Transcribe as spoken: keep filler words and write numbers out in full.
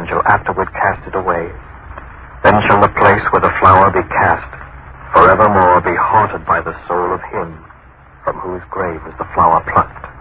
and shall afterward cast it away. Then shall the place where the flower be cast forevermore be haunted by the soul of him from whose grave was the flower plucked.